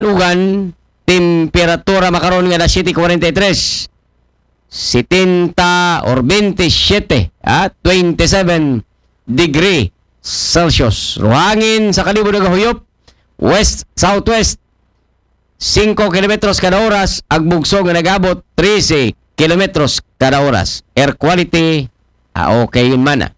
Lugan, temperatura makaron nga na 7:43. 70 or 27 at 27 degree Celsius. Ruhangin sa kalibod ng huyop, west-southwest, 5 kilometros kada oras, agbugsog nga nagabot 13 kilometros kada oras. Air quality, okay yun man.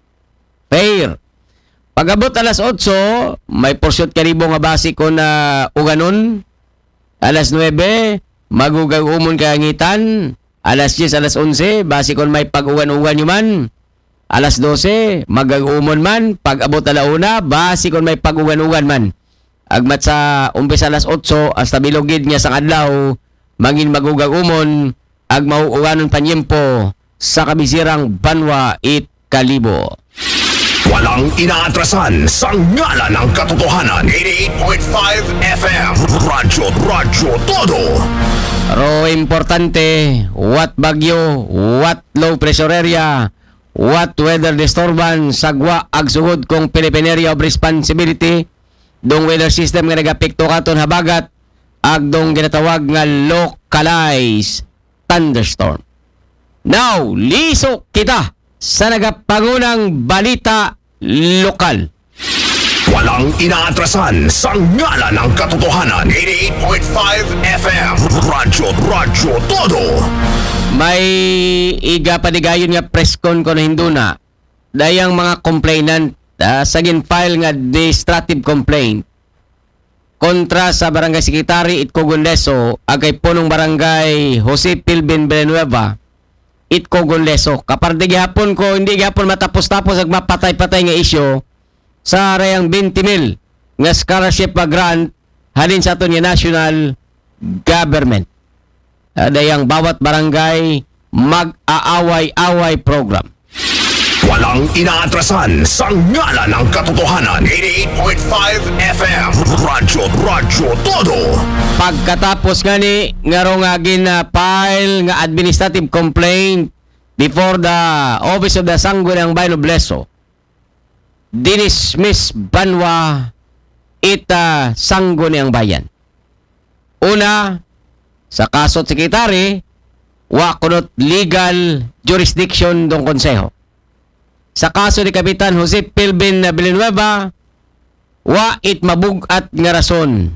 Fair. Pag-abot alas 8, may porsyot kalibo nga basiko na uganon. Alas 9, magugag umon kaangitan. Alas 10, alas 11, basikon may pag-uwan-uwan nyo man. Alas 12, magag-umon man. Pag-abot alauna, basikon may pag-uwan-uwan man. Agmat sa umpisa alas 8, hasta bilogid niya sa kadlaw, mangin magugag-umon, ag mauuwanon panyempo sa kabisirang Banwa it Kalibo. Walang inaatrasan sa ngalan ng katotohanan. 88.5 FM Radyo Todo. Pero importante, what bagyo, what low pressure area, what weather disturbance, sagwa ag sugod kong Philippine Area of Responsibility, dong weather system nga nagapekto katon habagat, ag dong ginatawag nga localized thunderstorm. Now, lisok kita sa nagapangunang balita lokal. Walang inaatrasan sa ngalan ng katotohanan. 88.5 FM Radyo Todo. May iga panigayon nga preskon ko na hinduna. Dayang mga complainant sa gin-file nga destructive complaint kontra sa barangay secretary Itcogonleso agay punong barangay Jose Pilbin Villanueva Itcogonleso. Kaparde gihapon ko, hindi gihapon matapos-tapos ag mapatay-patay nga isyo sa arayang 20,000 nga scholarship pa grant halin sa aton nga national government. Dayang bawat barangay mag-aaway-away program. Walang inaatrasan sa ngalan ng katotohanan. 88.5 FM Radyo Todo. Pagkatapos nga ni ngaro nga gina-file nga administrative complaint before the Office of the Sangguniang Bayan of Leso, dinismiss Banwa ita Sangguniang Bayan. Una, sa kasot sekretary, wa kunot legal jurisdiction dong konseho. Sa kaso ni Kapitan Jose Pilbin Villanueva, wa it mabugat nga rason.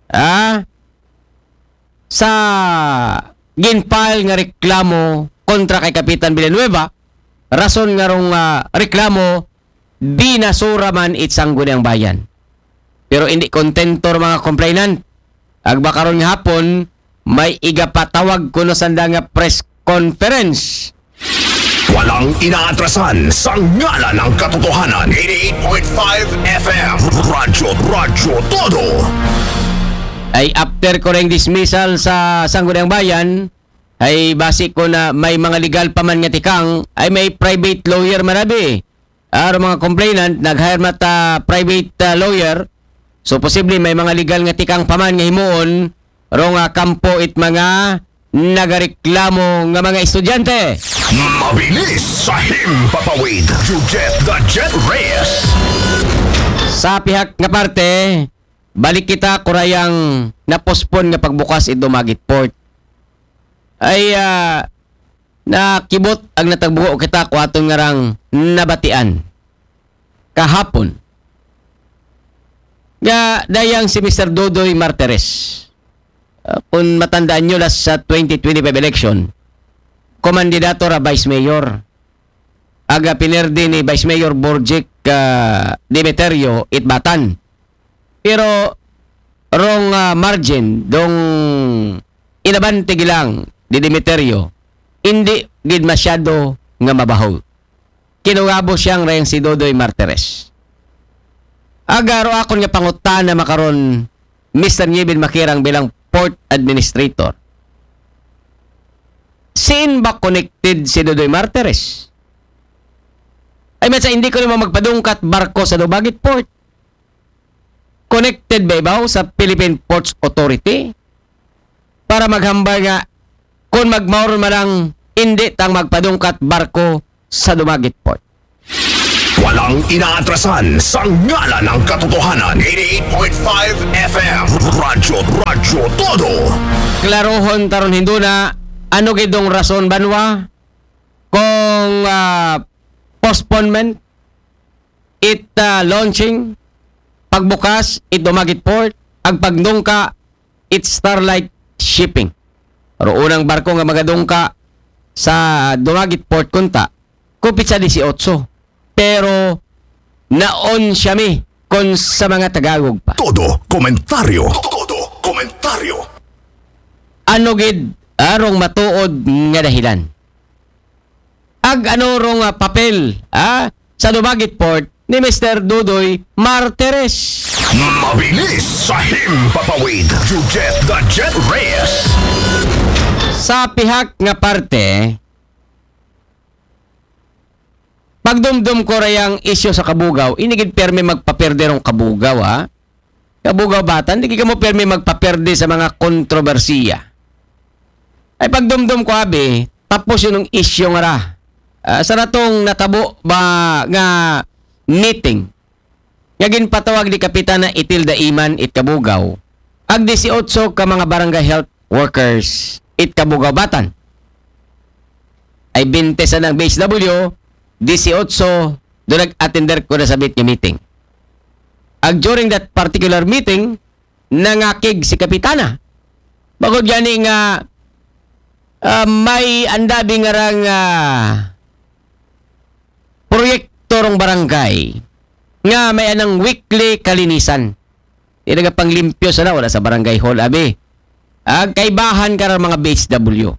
Sa ginfile nga reklamo kontra kay Kapitan Villanueva, rason nga rong reklamo, binasura man it Sangguniang Bayan. Pero hindi kontentor mga complainant. Agbakaron nga hapon, may igapatawag kuno sanda nga press conference. Walang inaatrasan sa ngalan ng katotohanan. 88.5 FM Radyo Todo. Ay after ko ring dismissal sa Sangguniang Bayan, ay base ko na may mga legal pa man nga tikang, ay may private lawyer manabi. Mga complainant, nag-hire mata private lawyer, so posible may mga legal nga tikang pa man nga himuon, rong kampo it mga nagareklamo nga mga estudyante. Mabilis sa himpapawid. You get the jet race. Sa pihak nga parte, balik kita kurayang napospon nga pagbukas ito Dumaguete Port. Ay nakibot ang natagbuo kita ko atong ngarang nabatian kahapon. Nga dayang si Mr. Dodoy Martires. Kung matandaan nyo las sa 2025 election, komandidato ra Vice Mayor. Aga pinerde ni Vice Mayor Borjek Demeterio Itbatan. Pero wrong margin dong inabante gilang di Demeterio, hindi gid masyado nga mabaho. Kinugabo siyang rayang si Dodoy Martires. Agaro akon nga pangutana makaron Mr. Niebin Makirang bilang Port Administrator. Saan ba connected si Dodoy Martires? Ay matsa hindi ko naman magpadungkat barko sa Dumaguete Port. Connected ba ibaw sa Philippine Ports Authority? Para maghambay nga kung magmauron man lang hindi tang magpadungkat barko sa Dumaguete Port. Walang inaatrasan sa ngala ng katotohanan. 88.5 FM. Radyo Todo. Klarohon taron hinduna, ano gidong rason banwa kung postponement it launching pagbukas it Dumaguete Port ag pagdungka it Starlight Shipping. Pero unang barko nga magadungka sa Dumaguete Port kunta kupit sa 18. Pero naon siya mi kon sa mga Tagalog pa. Todo komentaryo. Todo komentaryo. Ano gid arong matuod nga dahilan? Ag ano rong papel sa Dumaguete Port ni Mr. Dudoy Martires. Mabilis sa himpapawid. Jujet the Jet Reyes. Sa pihak nga parte, pagdumdum ko rayang isyo sa Kabugaw, inigid permi magpaperde rong Kabugaw Kabugaw batan, hindi ka mo permi magpaperde sa mga kontrobersiya. Ay pagdumdum ko tapos yun ng isyo nga ra. Sa natong natabo ba nga meeting, yagin patawag ni Kapitana Itilda Iman it Kabugaw, ag 18 ka mga barangay health workers it Kabugaw batan. Ay 20 sa ng base W, 18 doon nag-attender ko na sa meeting. Ag during that particular meeting, nangakig si Kapitana. Bagod gani nga may andabi nga rang proyekto rong barangay nga may anang weekly kalinisan. Ilaga pang limpyo sa wala sa barangay hall ag kaibahan ka mga base W.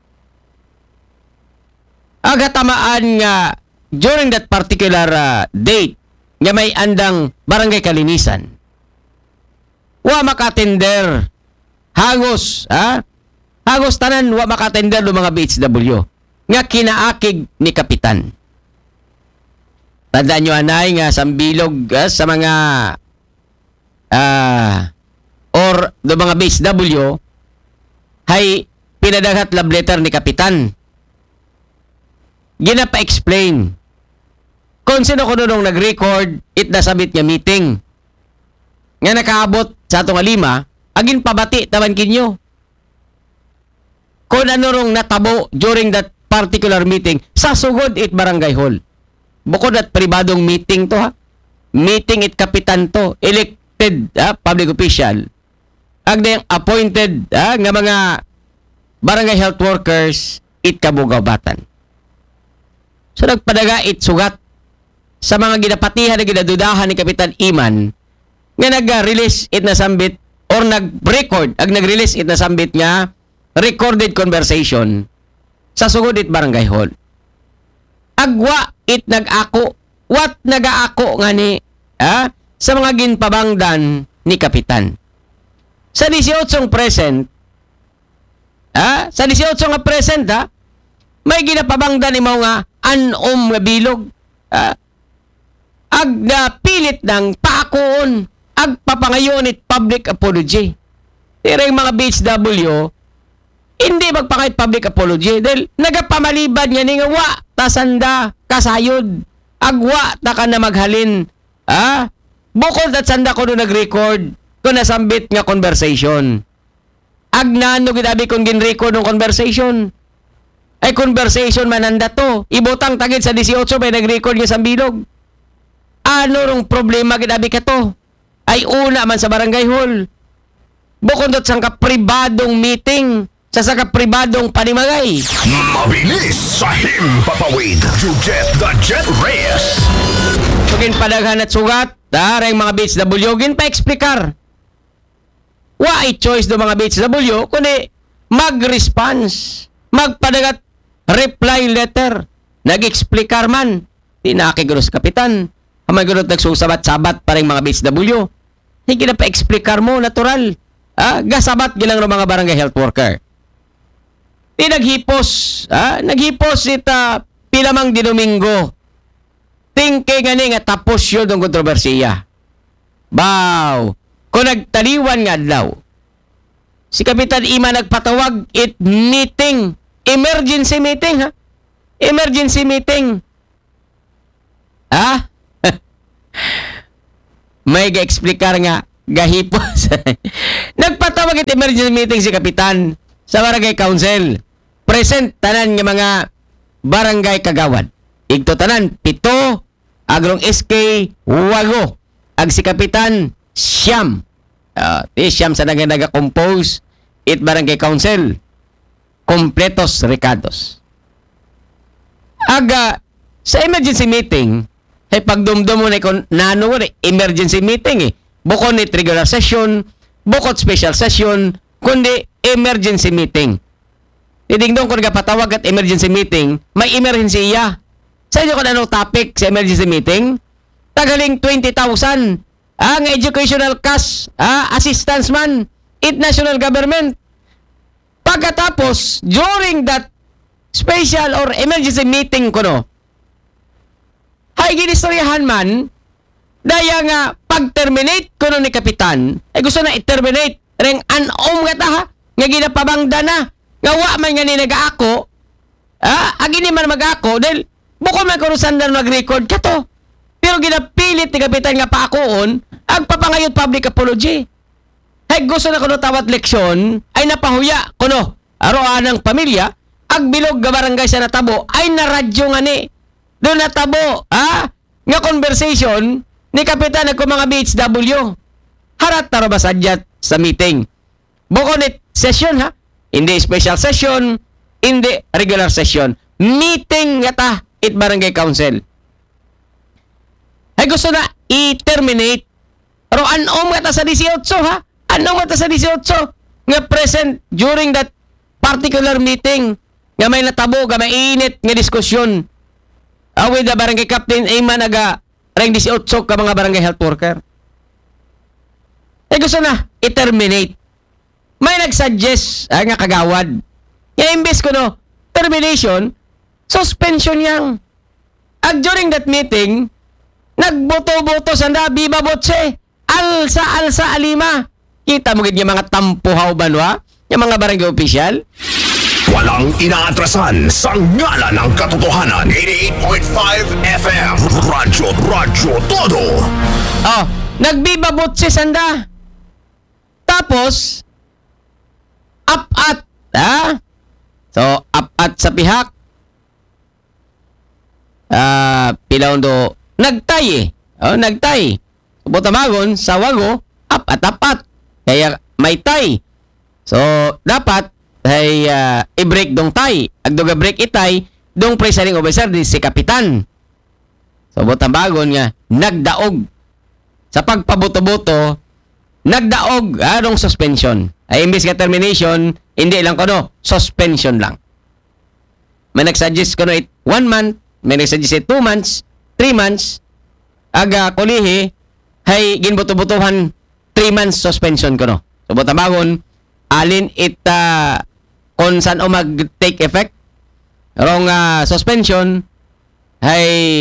Agatamaan nga during that particular date nga may andang barangay kalinisan, wa makatender hagos hagos tanan wa makatender do mga BHW nga kinaakig ni Kapitan. Tandaan nyo anay nga sambilog sa mga or do mga BHW hay pinadaghat love letter ni Kapitan. Ginapa-explain kung sino ko nung nag-record it nasabit nga meeting nga nakaabot sa atong 5 agin pabati taban kinyo kung ano rong natabo during that particular meeting sa sugod it barangay hall. Bukod at pribadong meeting to meeting it Kapitan to, elected public official ag dayang appointed nga mga barangay health workers it Kabugaw batan. So nagpadaga it sugat sa mga ginapatihan na ginadudahan ni Kapitan Iman nga nag-release it na sambit or nag-record ag nag-release it na sambit nga recorded conversation sa sugod it barangay hall. Agwa it nag-ako what nag-aako nga ni sa mga ginpabangdan ni Kapitan. Sa 18 present sa 18 nga present may ginapabangdan ni mga anom nga bilog ag pilit ng paakuon ag papangayon it public apology. Pero yung mga BHW hindi magpangayot public apology dahil nagapamaliban nga ni nga wa tasanda kasayod agwa ta ka na maghalin bukod at sanda ko no nag-record ko nasambit nga conversation ag nano gidabi kong gin-record ng conversation ay conversation mananda to. Ibutang tagid sa 18 may nag-record nga sa bilog. Ano rong problema gidabi ka to? Ay una man sa barangay hall. Bukod dot sang kapribadong meeting sa kapribadong panimagay. Mabilis sa himpapawid. Jujet the Jet Reyes. Pagin padaghan at sugat, darang mga BHW gin pa-explikar. Wa ay choice do mga BHW kundi mag-response, magpadagat reply letter, nag-explikar man. Tinakiguro sa Kapitan. Amay gurot nagsusabat-sabat paring mga BHW. Hindi na pa-explikar mo, natural. Gasabat gilang ng mga barangay health worker. Naghipos ita pilamang di Domingo. Tingke gani nga tapos yun ng kontrobersiya. Baw, kung nagtaliwan nga daw, si Kapitan Ima nagpatawag it meeting. Emergency meeting, Emergency meeting. Ah? May ga-explicar nga gahipos. Nagpatawag it emergency meeting si kapitan sa barangay council. Present tanan nga mga barangay kagawad. Igto tanan 7, agrong SK 8, ag si kapitan siyam. Siyam sa naga-compose it barangay council. Kompletos recados. Aga sa emergency meeting, ay pagdumdum mo na nano emergency meeting Bukod ni regular session, bukod special session, kundi emergency meeting. Didingdong ko nagpatawag at emergency meeting, may emergency iya. Sa inyo kung anong topic sa emergency meeting? Tagaling 20,000 ang educational cash, assistance man, it national government. Pagkatapos, during that special or emergency meeting ko no, hay ginistoryahan man, daya nga pag-terminate ko no ni kapitan, ay gusto na i-terminate, ring anom nga ta ha, nga ginapabangda na, nga wa man nga ni nag-aako, agini man mag-aako, dahil buko man ko sandal mag-record ka to. Pero ginapilit ni kapitan nga paakoon, ang papangayot public apology. Ay gusto na kuno tawat leksyon, ay napahuya kuno, aroan ng pamilya, ag bilog nga barangay sa natabo, ay naradyo nga ni, doon natabo, nga conversation, ni kapitan nagko mga BHW. Harat taro ba sadyat sa meeting. Bukod ni session ha, hindi special session, hindi regular session. Meeting nga ta, it barangay council. Ay gusto na i-terminate. Pero anom nga ta sa 18 ha, anom nga ta sa 18 nga present during that particular meeting nga may natabo, nga may init nga diskusyon. With the barangay captain, man naga ring 18 ka mga barangay health worker. Eh gusto na i-terminate. May nag-suggest nga kagawad. Nga imbes ko no, termination, suspension yang. At during that meeting, nagboto-boto sa Biba Botse, alsa alima. Kita mo gid yung mga tampuhaw banwa, yung mga barangay official. Walang inaatrasan sa ngala ng katotohanan. 88.5 FM Radyo Todo. Nagbibabot si Sanda. Tapos apat, So apat sa pihak. Pilaundo nagtay nagtay. Butamagon sa wago apat. Kaya may tay. So dapat ay i-break dong tay. Agdoga break itay, dong presiding officer di si kapitan. So butambagon nga nagdaog sa pagpabuto-buto, nagdaog dong suspension. Ay imbis ka termination, hindi lang kuno, suspension lang. May nagsuggest kuno 1 month, may nagsuggest 2 months, 3 months. Aga kulihi hay ginbuto-butuhan 3 months suspension kuno. So butambagon alin kung saan o mag-take effect rong suspension ay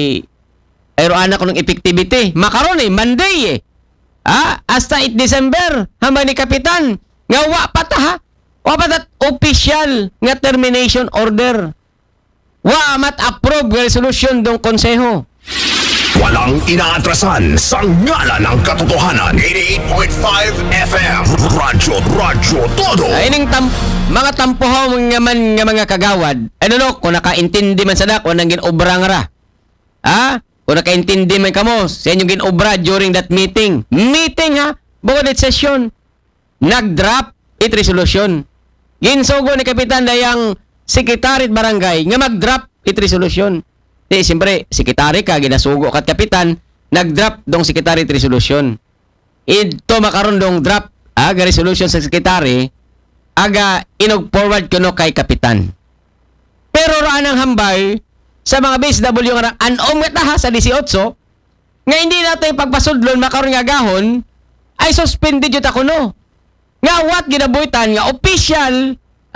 roan ako ng effectivity makaron Monday hasta 8 December hambang ni kapitan nga wa patat official nga termination order wa mat approve nga resolution dong konseho. Walang inaatrasan sa ngala ng katotohanan. 88.5 FM Radyo Todo. Ining mga tampuhaw nga man nga mga kagawad. Kung nakaintindi man sada kung nang ginobra nga ra. Kung nakaintindi man kamo sa inyong ginobra during that meeting. Meeting bukod it session. Nag-drop it resolution. Ginsugo ni kapitan dayang sekretary barangay nga mag-drop it resolution. Siyempre, sekretary ka, ginasugo kat kapitan, nag-drop dong sekretary resolution. Ito makaroon dong drop, resolution sa sekretary, aga inog-forward ko no kay kapitan. Pero raan ang hambay, sa mga BSW nga anom nga sa 18, nga hindi natin pagpasudlon makaroon nga gahon, ay suspended yun ako no. Nga what ginabuitan, nga official,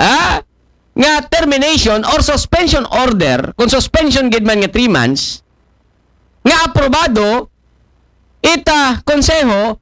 nga termination or suspension order, kung suspension gid man nga 3 months, nga aprobado, konseho,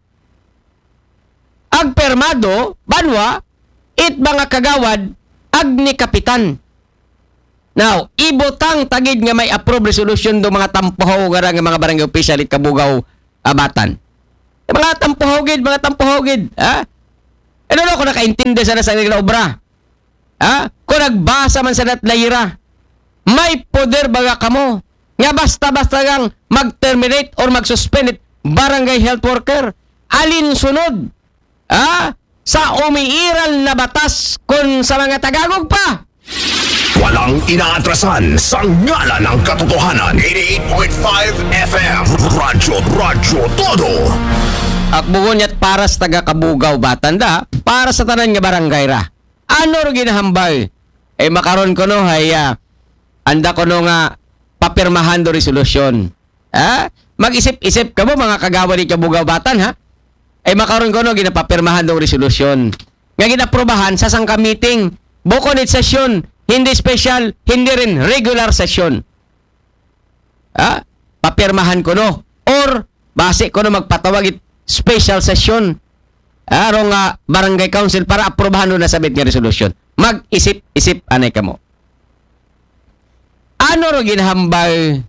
agpermado, banwa, mga kagawad, ag ni kapitan. Now, ibutang tagid nga may approve resolution do mga tampuhaw nga mga barangay official it Kabugaw Batan. Mga tampuhaw gid, ha? Ano no, kung nakaintindi sa nasa nila obra, ha? Kung nagbasa man sa natlayira, may poder baga kamo, nga basta-basta gang mag-terminate or mag-suspend it barangay health worker. Alin sunod, ha? Sa umiiral na batas kung sa mga tagagog pa. Walang inaatrasan sa ngala ng katotohanan. 88.5 FM Radyo Todo. Akbugon yat para sa taga Kabugaw Batan da, para sa tanan nga barangay ra. Ano ro ginahambay? Makaron ko no hay anda ko no nga papirmahan do resolution. Ha? Mag-isip-isip ka mo mga kagawa ni Kabugaw Batan, ha? Makaron ko no ginapapirmahan do resolution. Nga ginaprobahan sa sangka meeting, bukod it session, hindi special, hindi rin regular session. Ha? Papirmahan ko no. Or base ko no magpatawag it special session. Arong barangay council para aprobahan na sabit nga resolution. Mag-isip-isip anay ka mo. Ano ro ginahambay?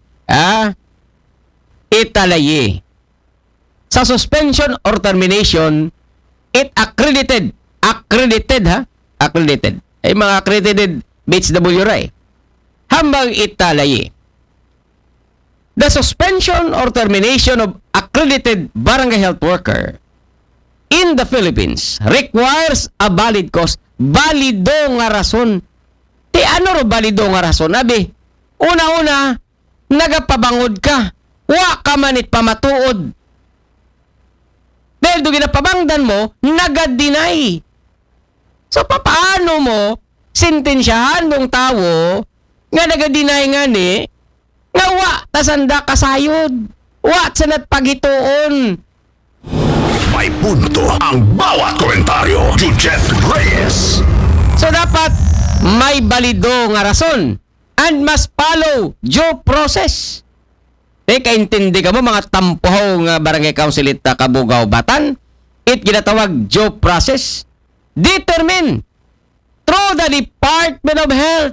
Italaye. Sa suspension or termination, it accredited. Accredited, ha? Accredited. Mga accredited BHW ray. Hambang italaye. The suspension or termination of accredited barangay health worker in the Philippines requires a valid cause. Balido nga rason. Ti ano ro balido nga rason? Abi, una-una, nagapabangod ka. Wa ka manit pamatuod. Dahil do ginapabangdan mo, naga-deny. So, paano mo sintensyahan ng tao nga naga-deny nga ni nga wa tasanda kasayod. Wa sanat pagituon. May punto ang bawat komentaryo. Jujet Reyes. So dapat may balido nga rason and must follow due process. Kaintindi ka mo mga tampuhaw nga barangay council it Kabugaw Batan, it ginatawag due process. Determine through the Department of Health.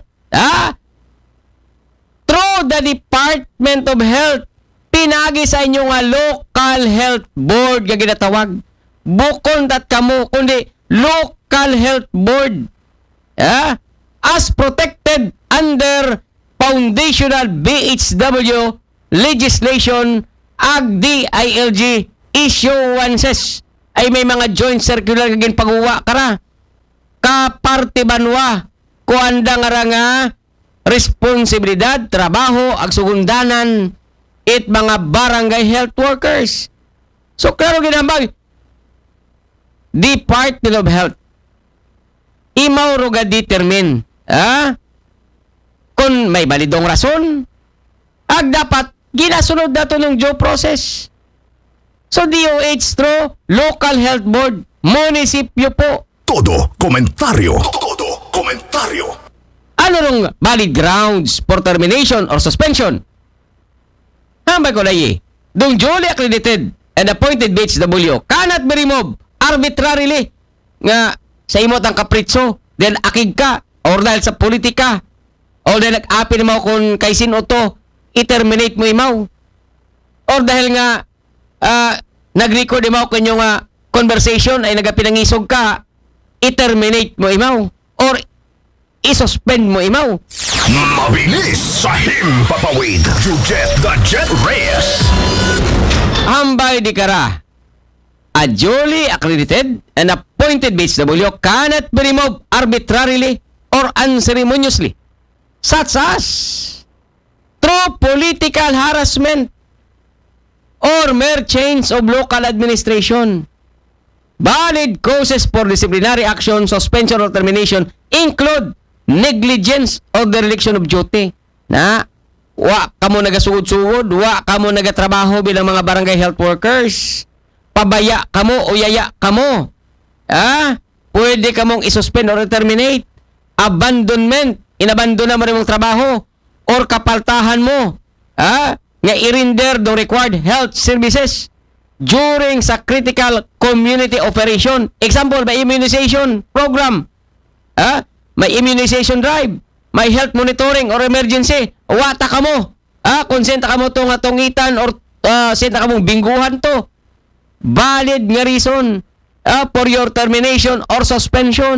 Through the Department of Health, pinagi sa inyo nga local health board nga ginatawag. Bukon dat kamo, kundi local health board. As protected under foundational BHW legislation ag DILG issuances ay may mga joint circular kagin paguwa kara kaparte banwa kuanda nga responsibilidad trabaho ag sugundanan it mga barangay health workers. So klaro ginambag Department of Health imaw ro ga determine kung may balidong rason ag dapat ginasunod na to ng due process. So DOH through local health board, munisipyo po. Todo komentaryo. Todo komentaryo. Ano nung valid grounds for termination or suspension? Hambay ko layi, dung duly accredited and appointed BHW cannot be removed arbitrarily nga sa imot ang kapritso dahil akig ka or dahil sa politika or dahil nag-api mo kung kay sino to i-terminate mo imaw. Or dahil nga nag-record imaw kanyong conversation ay nagapinangisog ka, i-terminate mo imaw. Or i-suspend mo imaw. Mabilis sa himpapawid. Jujet the Jet Reyes. Hambay di kara. A duly accredited and appointed BHW cannot be removed arbitrarily or unceremoniously, such as through political harassment or mere change of local administration. Valid causes for disciplinary action, suspension or termination include negligence or dereliction of duty. Na wa kamo nagasugod-sugod, wa kamo nagatrabaho bilang mga barangay health workers. Pabaya kamo o yaya kamo. Pwede kamong isuspend or terminate. Abandonment, inabandona mo rin mong trabaho or kapaltahan mo. Nga i-render the required health services during sa critical community operation. Example, may immunization program. May immunization drive. may health monitoring or emergency, wata ka mo. Konsenta ka mo to nga tungitan or senta ka mong bingguhan to. Valid nga reason for your termination or suspension.